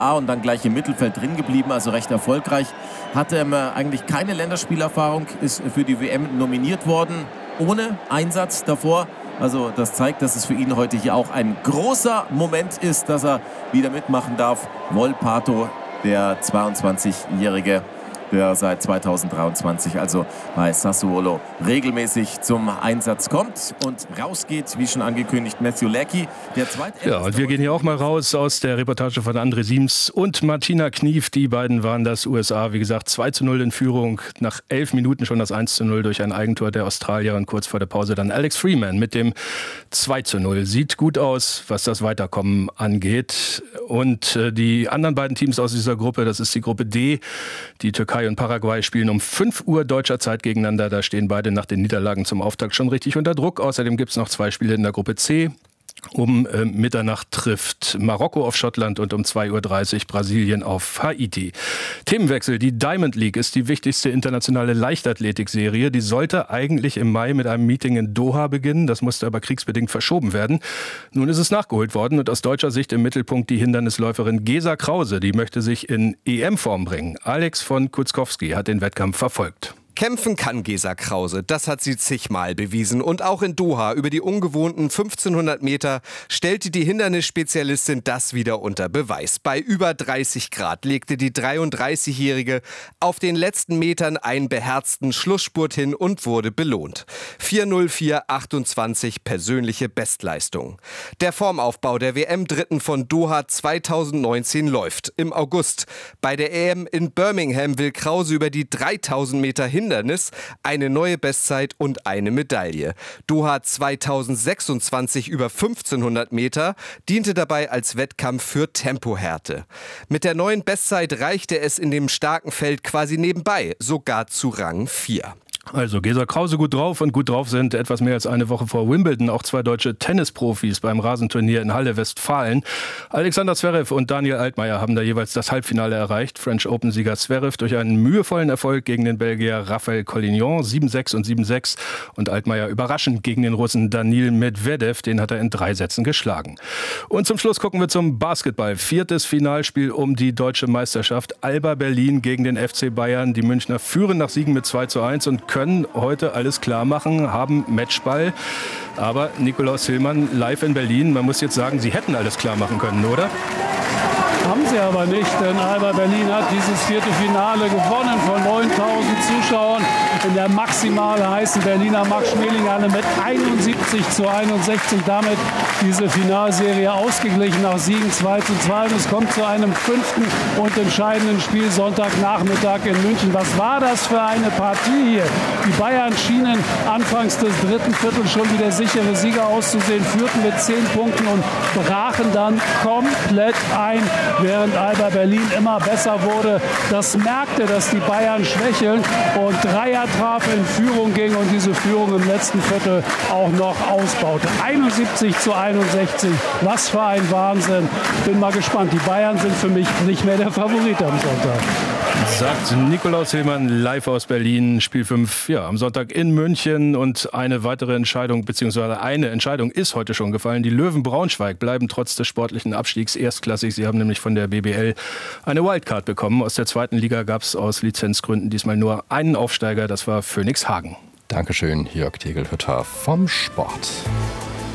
und dann gleich im Mittelfeld drin geblieben, also recht erfolgreich. Hatte eigentlich keine Länderspielerfahrung, ist für die WM nominiert worden, ohne Einsatz davor. Also das zeigt, dass es für ihn heute hier auch ein großer Moment ist, dass er wieder mitmachen darf. Volpato, der 22-Jährige, der seit 2023 also bei Sassuolo regelmäßig zum Einsatz kommt und rausgeht, wie schon angekündigt, Matthew Leckie, der zweite. Ja, und wir gehen hier auch mal raus aus der Reportage von André Siems und Martina Knief. Die beiden waren das. USA, wie gesagt, 2:0 in Führung. Nach 11 Minuten schon das 1:0 durch ein Eigentor der Australier und kurz vor der Pause dann Alex Freeman mit dem 2:0. Sieht gut aus, was das Weiterkommen angeht. Und die anderen beiden Teams aus dieser Gruppe, das ist die Gruppe D, die Türkei und Paraguay spielen um 5 Uhr deutscher Zeit gegeneinander. Da stehen beide nach den Niederlagen zum Auftakt schon richtig unter Druck. Außerdem gibt es noch 2 Spiele in der Gruppe C. Um Mitternacht trifft Marokko auf Schottland und um 2:30 Uhr Brasilien auf Haiti. Themenwechsel. Die Diamond League ist die wichtigste internationale Leichtathletikserie. Die sollte eigentlich im Mai mit einem Meeting in Doha beginnen. Das musste aber kriegsbedingt verschoben werden. Nun ist es nachgeholt worden und aus deutscher Sicht im Mittelpunkt die Hindernisläuferin Gesa Krause. Die möchte sich in EM-Form bringen. Alex von Kutzkowski hat den Wettkampf verfolgt. Kämpfen kann Gesa Krause, das hat sie zigmal bewiesen. Und auch in Doha über die ungewohnten 1500 Meter stellte die Hindernisspezialistin das wieder unter Beweis. Bei über 30 Grad legte die 33-Jährige auf den letzten Metern einen beherzten Schlussspurt hin und wurde belohnt. 4:04,28 persönliche Bestleistung. Der Formaufbau der WM-Dritten von Doha 2019 läuft. Im August bei der EM in Birmingham will Krause über die 3000 Meter Hindernis eine neue Bestzeit und eine Medaille. Doha 2026 über 1500 Meter diente dabei als Wettkampf für Tempohärte. Mit der neuen Bestzeit reichte es in dem starken Feld quasi nebenbei, sogar zu Rang 4. Also Gesa Krause gut drauf und gut drauf sind etwas mehr als eine Woche vor Wimbledon auch 2 deutsche Tennisprofis beim Rasenturnier in Halle Westfalen. Alexander Zverev und Daniel Altmaier haben da jeweils das Halbfinale erreicht. French Open-Sieger Zverev durch einen mühevollen Erfolg gegen den Belgier Raphael Collignon 7:6 und 7:6 und Altmaier überraschend gegen den Russen Danil Medvedev, den hat er in 3 Sätzen geschlagen. Und zum Schluss gucken wir zum Basketball. 4. Finalspiel um die deutsche Meisterschaft. Alba Berlin gegen den FC Bayern. Die Münchner führen nach Siegen mit 2:1 und können heute alles klar machen, haben Matchball. Aber Nikolaus Hillmann live in Berlin, man muss jetzt sagen, sie hätten alles klar machen können, oder? Haben sie aber nicht, denn Alba Berlin hat dieses 4. Finale gewonnen von 9000 Zuschauern in der maximal heißen Berliner Max-Schmeling-Halle mit 71:61. Damit diese Finalserie ausgeglichen nach Siegen 2:2. Und es kommt zu einem 5. und entscheidenden Spiel Sonntagnachmittag in München. Was war das für eine Partie hier? Die Bayern schienen anfangs des 3. Viertels schon wieder sichere Sieger auszusehen, führten mit 10 Punkten und brachen dann komplett ein, während Alba Berlin immer besser wurde. Das merkte, dass die Bayern schwächeln und Dreier traf, in Führung ging und diese Führung im letzten Viertel auch noch ausbaute. 71:61. Was für ein Wahnsinn. Bin mal gespannt. Die Bayern sind für mich nicht mehr der Favorit am Sonntag. Sagt Nikolaus Hillmann live aus Berlin, Spiel 5 am Sonntag in München. Und eine weitere Entscheidung, beziehungsweise eine Entscheidung ist heute schon gefallen. Die Löwen Braunschweig bleiben trotz des sportlichen Abstiegs erstklassig. Sie haben nämlich von der BBL eine Wildcard bekommen. Aus der 2. Liga gab es aus Lizenzgründen diesmal nur einen Aufsteiger, das war Phoenix Hagen. Dankeschön, Jörg Tegelhütter vom Sport.